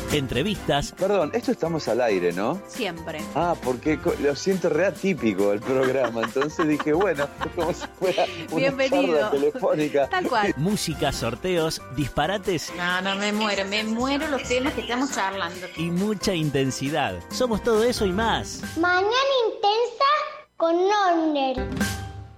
entrevistas. Perdón, esto estamos al aire, ¿no? Siempre. Ah, porque lo siento re atípico el programa, entonces dije, bueno, es como si fuera una Bienvenido. charla telefónica. Tal cual. Música, sorteos, disparates No, me muero los temas que estamos charlando. y mucha intensidad. Somos todo eso y más. Mañana intensa con Norner.